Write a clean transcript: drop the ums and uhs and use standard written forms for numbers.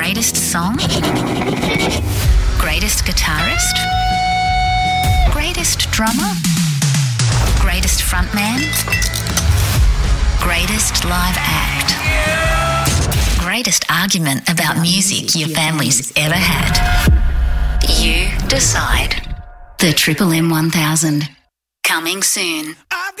Greatest song? Greatest guitarist? Greatest drummer? Greatest frontman? Greatest live act? Greatest argument about music your family's ever had? You decide. The Triple M 1000. Coming soon.